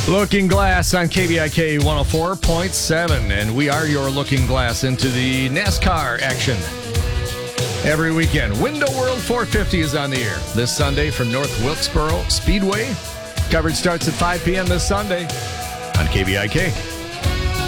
Looking Glass on KBIK 104.7, and we are your looking glass into the NASCAR action. Every weekend, Window World 450 is on the air this Sunday from North Wilkesboro Speedway. Coverage starts at 5 p.m. this Sunday on KBIK.